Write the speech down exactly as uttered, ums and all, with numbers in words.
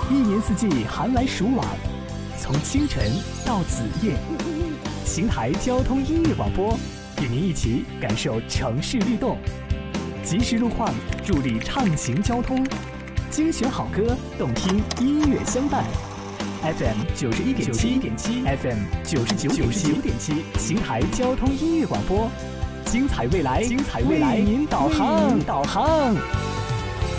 一年四季寒来暑往，从清晨到子夜，邢台交通音乐广播与您一起感受城市律动，及时路况助力畅行交通，精选好歌，动听音乐相伴。F M 九十一点七点七 ，F M 九十九点九点七，邢台交通音乐广播，精彩未来，精彩未来，为您导航，导航。